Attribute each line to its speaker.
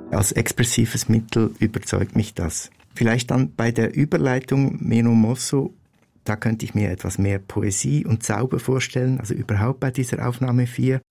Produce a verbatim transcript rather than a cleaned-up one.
Speaker 1: Als expressives Mittel überzeugt mich das. Vielleicht dann bei der Überleitung Meno Mosso, da könnte ich mir etwas mehr Poesie und Zauber vorstellen, also überhaupt bei dieser Aufnahme vier.